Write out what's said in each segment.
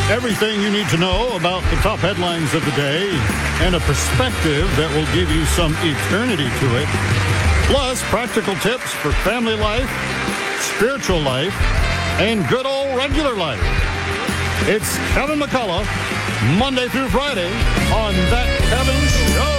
Everything you need to know about the top headlines of the day and a perspective that will give you some eternity to it. Plus, practical tips for family life, spiritual life, and good old regular life. It's Kevin McCullough, Monday through Friday on That Kevin Show.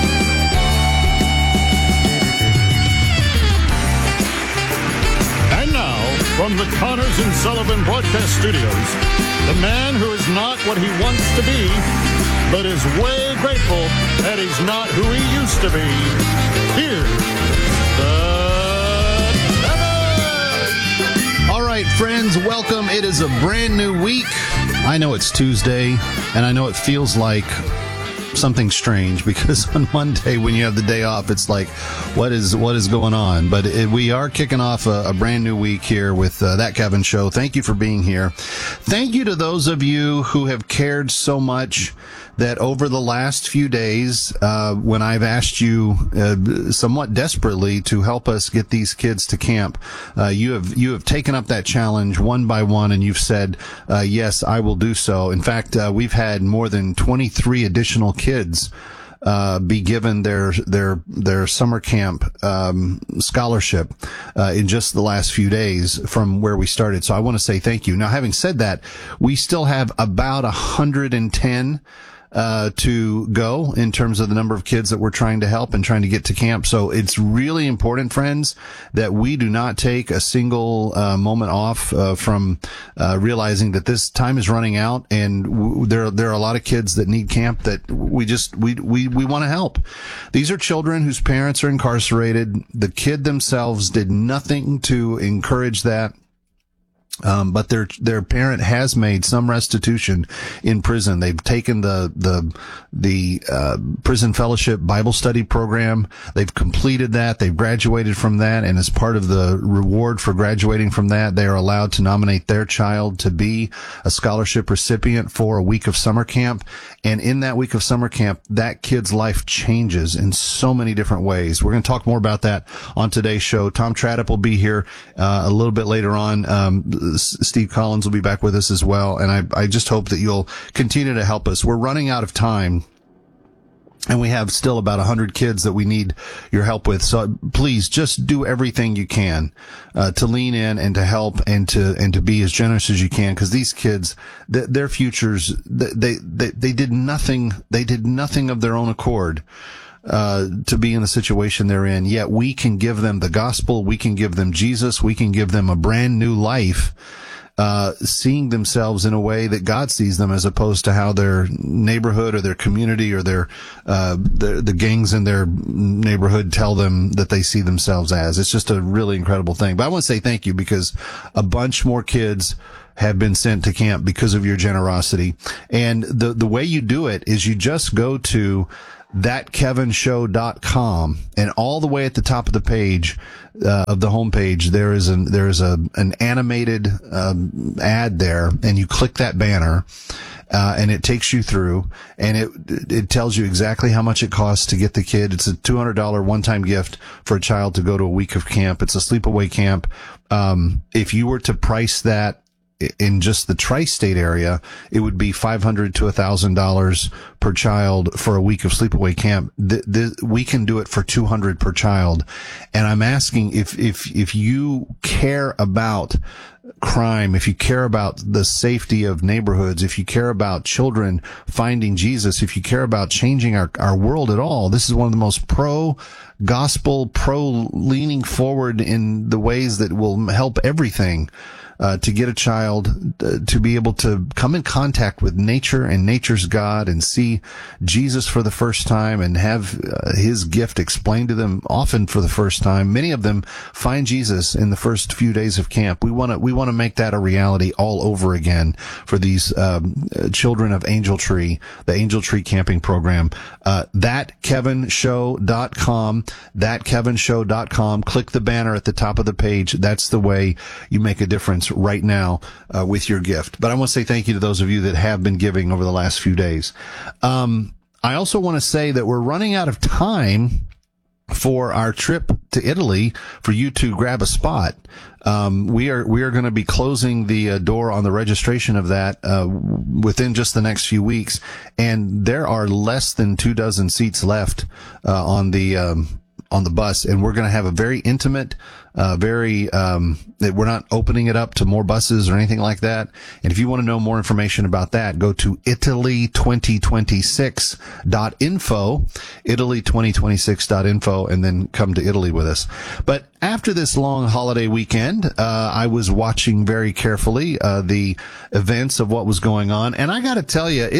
And now, from the Connors and Sullivan Broadcast Studios, the man who is not what he wants to be, but is way grateful that he's not who he used to be. Here's the Kevin! All right, friends, welcome. It is a brand new week. I know it's Tuesday, and I know it feels like something strange because on Monday when you have the day off, it's like, what is going on? But we are kicking off a brand new week here with That Kevin Show. Thank you for being here. Thank you to those of you who have cared so much that over the last few days, when I've asked you somewhat desperately to help us get these kids to camp, you have taken up that challenge one by one, and you've said, yes, I will do so. In fact, we've had more than 23 additional kids be given their summer camp scholarship in just the last few days from where we started. So I want to say thank you. Now, having said that, we still have about 110 to go in terms of the number of kids that we're trying to help and trying to get to camp. So it's really important, friends, that we do not take a single moment off from realizing that this time is running out, and there are a lot of kids that need camp that we want to help. These are children whose parents are incarcerated. The kid themselves did nothing to encourage that. But their parent has made some restitution in prison. They've taken the prison fellowship Bible study program. They've completed that. They've graduated from that. And as part of the reward for graduating from that, they are allowed to nominate their child to be a scholarship recipient for a week of summer camp. And in that week of summer camp, that kid's life changes in so many different ways. We're going to talk more about that on today's show. Tom Traddip will be here a little bit later on. Steve Collins will be back with us as well, and I just hope that you'll continue to help us. We're running out of time, and we have still about 100 kids that we need your help with. So please just do everything you can to lean in and to help and to be as generous as you can, because these kids, their futures, they did nothing. They did nothing of their own accord to be in the situation they're in, yet we can give them the gospel, we can give them Jesus, we can give them a brand new life, seeing themselves in a way that God sees them, as opposed to how their neighborhood or their community or the gangs in their neighborhood tell them that they see themselves as. It's just a really incredible thing. But I want to say thank you, because a bunch more kids have been sent to camp because of your generosity. And the way you do it is you just go to thatkevinshow.com, and all the way at the top of the page, of the homepage, there is an animated ad there, and you click that banner, and it takes you through, and it tells you exactly how much it costs to get the kid. It's a $200 one-time gift for a child to go to a week of camp. It's a sleepaway camp. If you were to price that in just the tri-state area, it would be $500 to $1,000 per child for a week of sleepaway camp. We can do it for $200 per child. And I'm asking if you care about crime, if you care about the safety of neighborhoods, if you care about children finding Jesus, if you care about changing our world at all, this is one of the most pro-gospel, pro-leaning forward in the ways that will help everything. To get a child to be able to come in contact with nature and nature's God and see Jesus for the first time and have his gift explained to them, often for the first time. Many of them find Jesus in the first few days of camp. We want to make that a reality all over again for these children of Angel Tree, the Angel Tree camping program. Thatkevinshow.com, thatkevinshow.com. Click the banner at the top of the page. That's the way you make a difference right now with your gift. But I want to say thank you to those of you that have been giving over the last few days. I also want to say that we're running out of time for our trip to Italy for you to grab a spot. We are going to be closing the door on the registration of that within just the next few weeks, and there are less than 24 seats left on the bus, and we're going to have a very intimate, we're not opening it up to more buses or anything like that. And if you want to know more information about that, go to Italy2026.info, Italy2026.info, and then come to Italy with us. But after this long holiday weekend, I was watching very carefully the events of what was going on, and I got to tell you,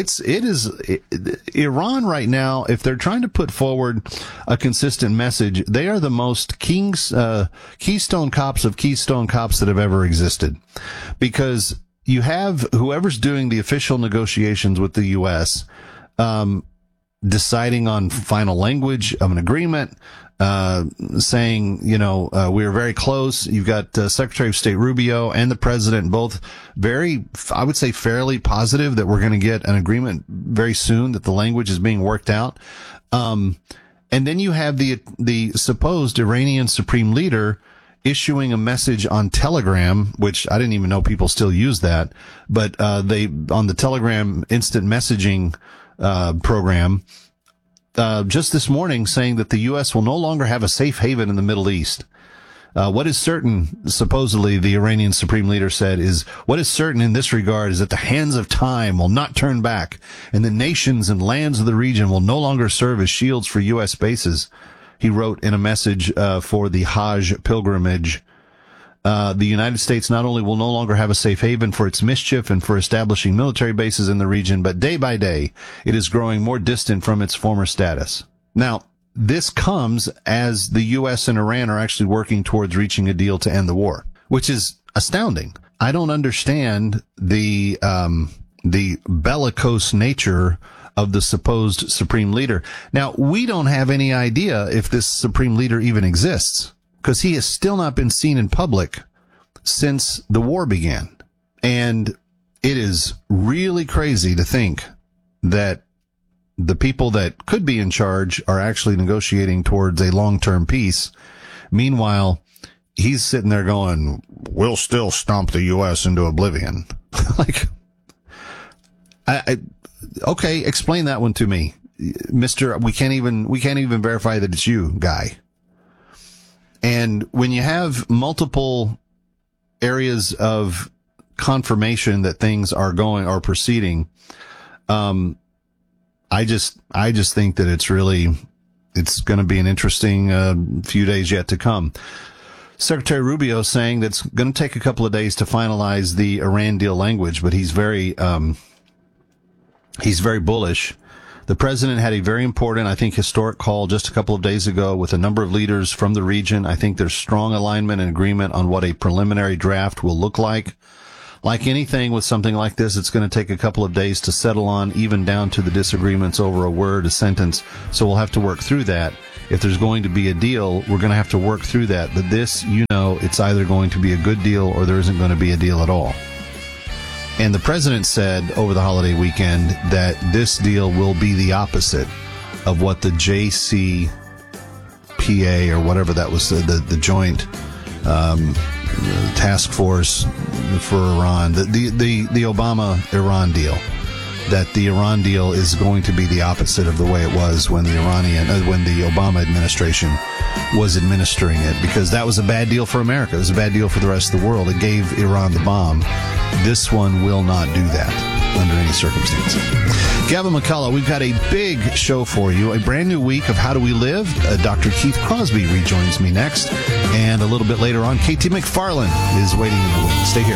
Iran right now, if they're trying to put forward a consistent message, they are the most Keystone Cops of Keystone Cops that have ever existed, because you have whoever's doing the official negotiations with the U.S. Deciding on final language of an agreement, saying, we're very close. You've got Secretary of State Rubio and the president both very, I would say, fairly positive that we're going to get an agreement very soon, that the language is being worked out. And then you have the supposed Iranian supreme leader issuing a message on Telegram, which I didn't even know people still use that, but they on the Telegram instant messaging program just this morning, saying that the U.S. will no longer have a safe haven in the Middle East. What is certain, supposedly the Iranian supreme leader said, is what is certain in this regard is that the hands of time will not turn back, and the nations and lands of the region will no longer serve as shields for U.S. bases. He wrote in a message for the Hajj pilgrimage. The United States not only will no longer have a safe haven for its mischief and for establishing military bases in the region, but day by day, it is growing more distant from its former status. Now, this comes as the U.S. and Iran are actually working towards reaching a deal to end the war, which is astounding. I don't understand the bellicose nature of the supposed supreme leader. Now, we don't have any idea if this supreme leader even exists, because he has still not been seen in public since the war began. And it is really crazy to think that the people that could be in charge are actually negotiating towards a long-term peace. Meanwhile, he's sitting there going, we'll still stomp the U.S. into oblivion. Okay, explain that one to me, Mr. We can't even verify that it's you guy. And when you have multiple areas of confirmation that things are proceeding, I just think that it's going to be an interesting few days yet to come. Secretary Rubio saying that it's going to take a couple of days to finalize the Iran deal language, but he's very bullish. The president had a very important, I think, historic call just a couple of days ago with a number of leaders from the region. I think there's strong alignment and agreement on what a preliminary draft will look like. Like anything with something like this, it's going to take a couple of days to settle on, even down to the disagreements over a word, a sentence. So we'll have to work through that. If there's going to be a deal, we're going to have to work through that. But this, it's either going to be a good deal or there isn't going to be a deal at all. And the president said over the holiday weekend that this deal will be the opposite of what the JCPA or whatever that was, the joint task force for Iran, the Obama-Iran deal. That the Iran deal is going to be the opposite of the way it was when the Obama administration was administering it, because that was a bad deal for America. It was a bad deal for the rest of the world. It gave Iran the bomb. This one will not do that under any circumstances. Gavin McCullough, we've got a big show for you, a brand new week of How Do We Live. Dr. Keith Crosby rejoins me next, and a little bit later on, KT McFarland is waiting in the wings. Stay here.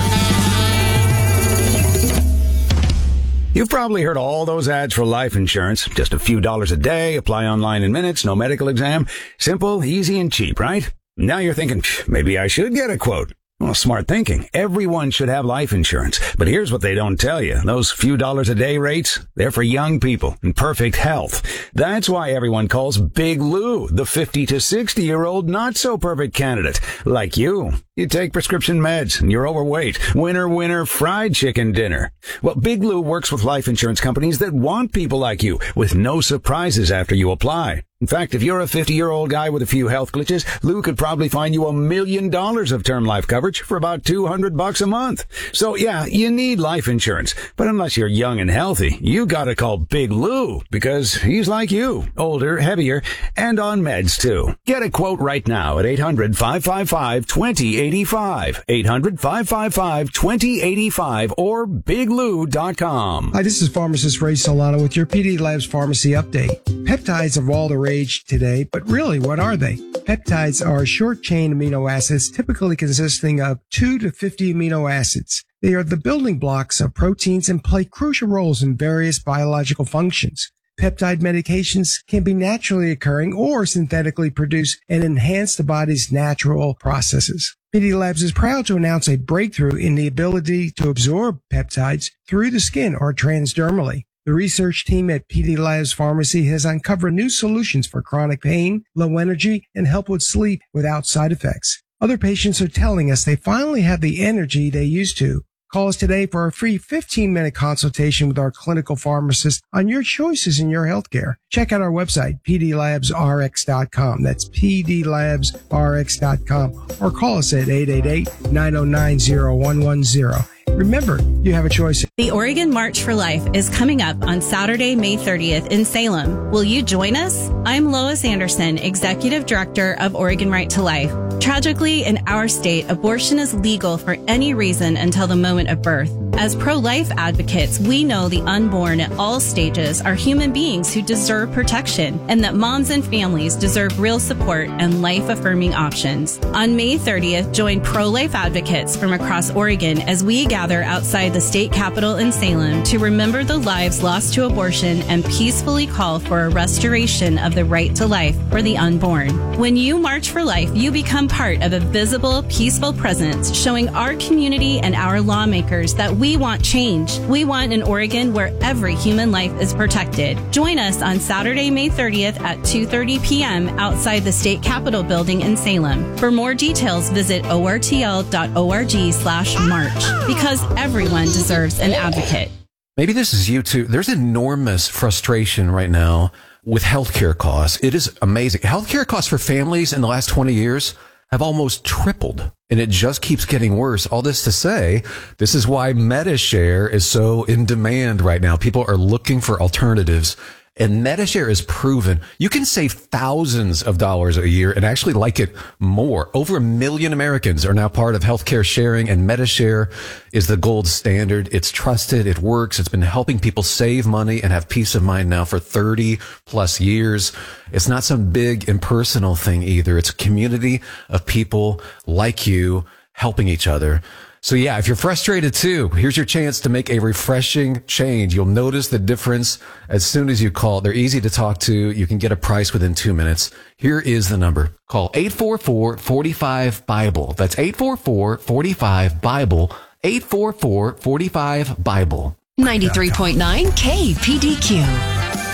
You've probably heard all those ads for life insurance. Just a few dollars a day, apply online in minutes, no medical exam. Simple, easy, and cheap, right? Now you're thinking, maybe I should get a quote. Well, smart thinking. Everyone should have life insurance. But here's what they don't tell you. Those few dollars a day rates, they're for young people in perfect health. That's why everyone calls Big Lou the 50 to 60-year-old not-so-perfect candidate. Like you. You take prescription meds and you're overweight. Winner, fried chicken dinner. Well, Big Lou works with life insurance companies that want people like you with no surprises after you apply. In fact, if you're a 50-year-old guy with a few health glitches, Lou could probably find you $1 million of term life coverage for about $200 a month. So yeah, you need life insurance. But unless you're young and healthy, you gotta call Big Lou, because he's like you, older, heavier, and on meds too. Get a quote right now at 800-555-2085. 800-555-2085 or biglou.com. Hi, this is pharmacist Ray Solano with your PD Labs Pharmacy Update. Peptides have all the rage today, but really, what are they? Peptides are short-chain amino acids typically consisting of 2 to 50 amino acids. They are the building blocks of proteins and play crucial roles in various biological functions. Peptide medications can be naturally occurring or synthetically produced and enhance the body's natural processes. PD Labs is proud to announce a breakthrough in the ability to absorb peptides through the skin or transdermally. The research team at PD Labs Pharmacy has uncovered new solutions for chronic pain, low energy, and help with sleep without side effects. Other patients are telling us they finally have the energy they used to. Call us today for a free 15-minute consultation with our clinical pharmacist on your choices in your healthcare. Check out our website, pdlabsrx.com. That's pdlabsrx.com. Or call us at 888-909-0110. Remember, you have a choice. The Oregon March for Life is coming up on Saturday, May 30th in Salem. Will you join us? I'm Lois Anderson, Executive Director of Oregon Right to Life. Tragically, in our state, abortion is legal for any reason until the moment of birth. As pro-life advocates, we know the unborn at all stages are human beings who deserve protection and that moms and families deserve real support and life-affirming options. On May 30th, join pro-life advocates from across Oregon as we gather outside the state capitol in Salem to remember the lives lost to abortion and peacefully call for a restoration of the right to life for the unborn. When you march for life, you become part of a visible, peaceful presence showing our community and our lawmakers that we want change. We want an Oregon where every human life is protected. Join us on Saturday, May 30th at 2:30 p.m. outside the state capitol building in Salem. For more details, visit ortl.org/march because everyone deserves an advocate. Maybe this is you too. There's enormous frustration right now with healthcare costs. It is amazing. Healthcare costs for families in the last 20 years have almost tripled, and it just keeps getting worse. All this to say, this is why MediShare is so in demand right now. People are looking for alternatives, and MediShare is proven you can save thousands of dollars a year and actually like it more. Over 1 million Americans are now part of healthcare sharing, and MediShare is the gold standard. It's trusted. It works. It's been helping people save money and have peace of mind now for 30 plus years. It's not some big impersonal thing either. It's a community of people like you helping each other. So yeah, if you're frustrated too, here's your chance to make a refreshing change. You'll notice the difference as soon as you call. They're easy to talk to. You can get a price within 2 minutes. Here is the number. Call 844-45-BIBLE. That's 844-45-BIBLE. 844-45-BIBLE. 93.9 KPDQ.